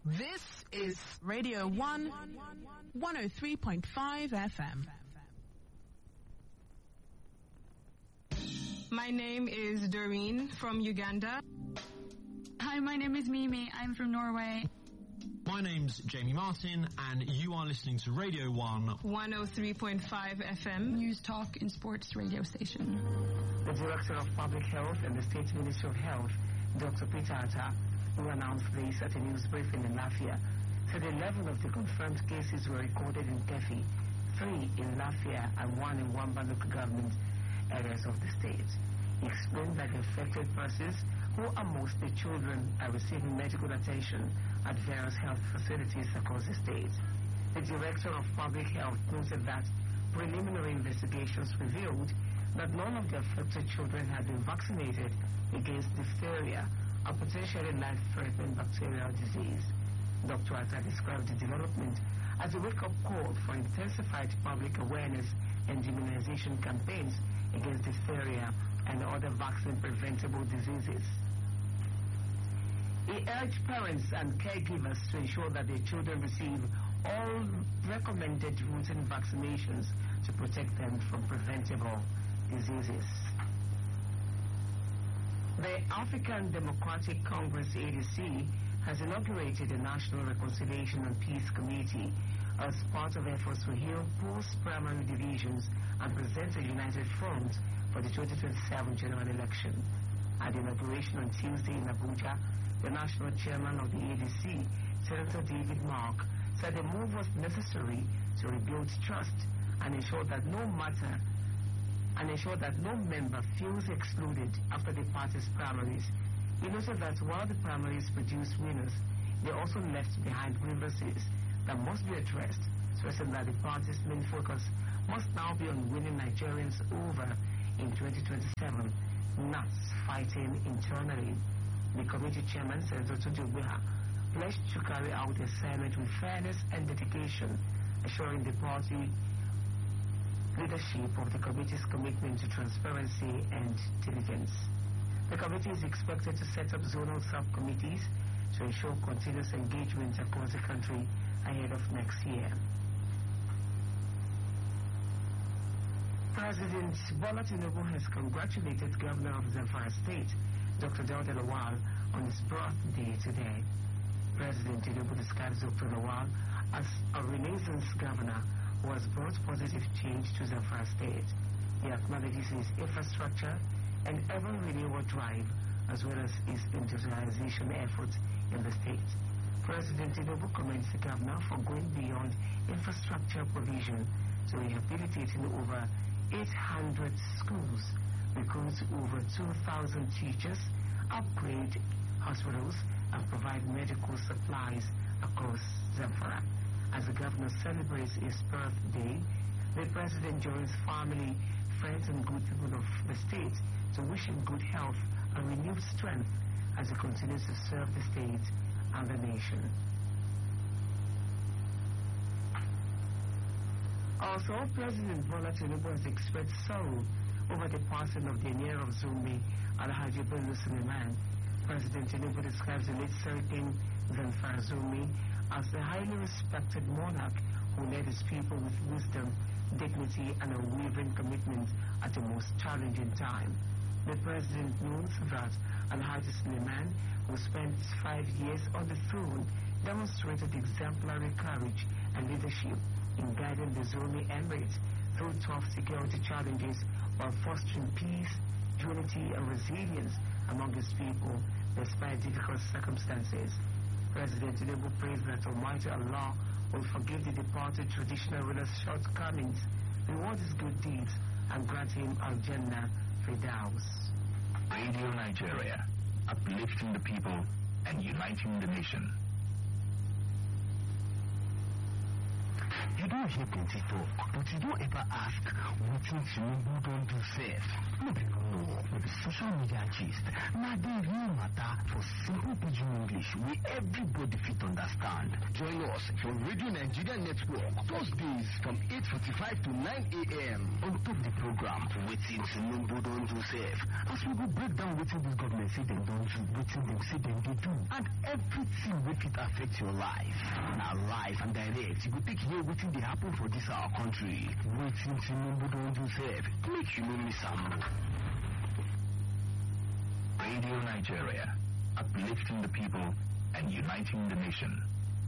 This is Radio 1, 103.5 FM. My name is Doreen from Uganda. Hi, my name is Mimi. I'm from Norway. My name's Jamie Martin, and you are listening to Radio 1 103.5 FM. News, talk, and sports radio station. The Director of Public Health and the State Ministry of Health, Dr. Peter Atta, who announced this at a news briefing in Lafia, said 11 of the confirmed cases were recorded in Kefi, 3 in Lafia and 1 in Wamba local government areas of the state. He explained that the affected persons, who are mostly children, are receiving medical attention at various health facilities across the state. The Director of Public Health noted that preliminary investigations revealed that none of the affected children had been vaccinated against diphtheria, a potentially life-threatening bacterial disease. Dr. Atta described the development as a wake-up call for intensified public awareness and immunization campaigns against diphtheria and other vaccine-preventable diseases. He urged parents and caregivers to ensure that their children receive all recommended routine vaccinations to protect them from preventable diseases. The African Democratic Congress, ADC, has inaugurated a National Reconciliation and Peace Committee as part of efforts to heal post-primary divisions and present a united front for the 2027 general election. At the inauguration on Tuesday in Abuja, the national chairman of the ADC, Senator David Mark, said the move was necessary to rebuild trust and ensure that no member feels excluded after the party's primaries. He noted that while the primaries produce winners, they also left behind grievances that must be addressed, stressing that the party's main focus must now be on winning Nigerians over in 2027, not fighting internally. The committee chairman, Senator Tujubuha, pledged to carry out the assignment with fairness and dedication, assuring the party leadership of the committee's commitment to transparency and diligence. The committee is expected to set up zonal subcommittees to ensure continuous engagement across the country ahead of next year. President Bola Tinubu has congratulated Governor of Zamfara State, Dr. Dauda Lawal, on his birthday today. President Tinubu describes Dr. Lawal as a Renaissance governor who has brought positive change to Zamfara State. He acknowledges his infrastructure and ever-renewal drive, as well as his industrialization efforts in the state. President Tinubu commends the governor for going beyond infrastructure provision to rehabilitating over 800 schools, recruit over 2,000 teachers, upgrade hospitals, and provide medical supplies across Zamfara. As the governor celebrates his birthday, the president joins family, friends, and good people of the state to wish him good health and renewed strength as he continues to serve the state and the nation. Also, President Bola Tinubu has expressed sorrow over the passing of the Emir of Zumbi, Alhaji Bello Suleiman. President Tinubu describes the late Sultan Zamfara Zumbi as the highly respected monarch who led his people with wisdom, dignity, and a unwavering commitment at the most challenging time. The president notes that Alhaji Suleiman, who spent 5 years on the throne, demonstrated exemplary courage and leadership in guiding the Zumbi Emirate through tough security challenges while fostering peace, unity, and resilience among his people despite difficult circumstances. President Tinubu prays that Almighty Allah will forgive the departed traditional ruler's shortcomings, reward his good deeds, and grant him Al-Jannah Firdaus. Radio Nigeria, uplifting the people and uniting the nation. You don't hear plenty talk, but you don't ever ask what Tinubu don't do safe. No people know, with the social media gist, now the real matter for simple pidgin English where everybody fit understand. Join us for Radio Nigeria Network, Thursdays from 8:45 to 9 a.m. On top the program, Waiting to Number Don't Do Safe. As we go break down waiting this government say them don't do, waiting them say them they do, and everything will fit affect your life. Now live and direct, you go take here waiting they happen for this our country. Waiting to Number Don't Do Safe. Make you know miss some. Radio Nigeria, uplifting the people and uniting the nation.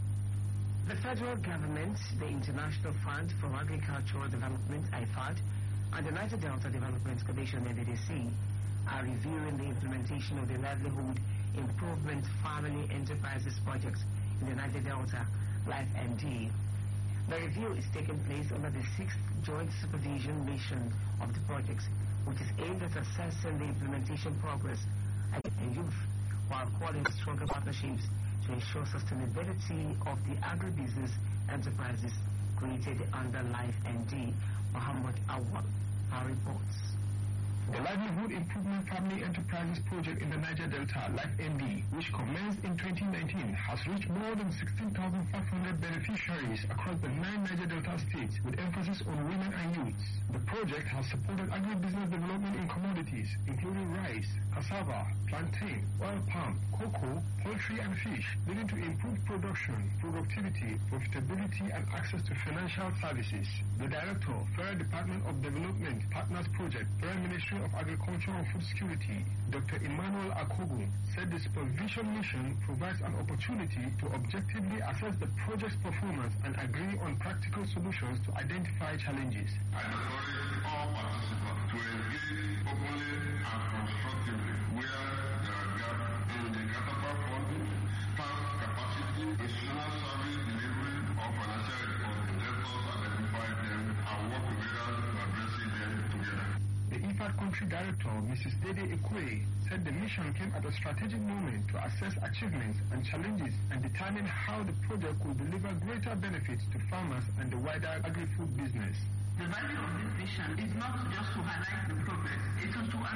The federal government, the International Fund for Agricultural Development, IFAD, and the Niger Delta Development Commission, NDDC, are reviewing the implementation of the Livelihood Improvement Family Enterprises projects in the Niger Delta, Life MD. The review is taking place under the 6th Joint Supervision Mission of the projects, which is aimed at assessing the implementation progress and youth, while calling for stronger partnerships to ensure sustainability of the agribusiness enterprises created under Life MD. Muhammad Awal reports. The Livelihood Improvement Family Enterprises project in the Niger Delta, Life MD, which commenced in 2019, has reached more than 16,500 beneficiaries across the 9 Niger Delta states, with emphasis on women and youths. The project has supported agribusiness development in commodities, including rice, cassava, plantain, oil palm, cocoa, poultry and fish, leading to improved production, productivity, profitability and access to financial services. The Director, Federal Department of Development Partners Project, Federal Ministry of Agriculture and Food Security, Dr. Emmanuel Akogu, said the supervision mission provides an opportunity to objectively assess the project's performance and agree on practical solutions to identify challenges. I encourage all participants to engage openly and constructively where there are gaps in the catapult funding, staff capacity, institutional service delivery, or financial reporting. Let us identify them and work together to addressing them together. The IFAD Country Director, Mrs. Dede Ekwe, said the mission came at a strategic moment to assess achievements and challenges and determine how the project could deliver greater benefits to farmers and the wider agri-food business. The value of this mission is not just to highlight the progress, it is to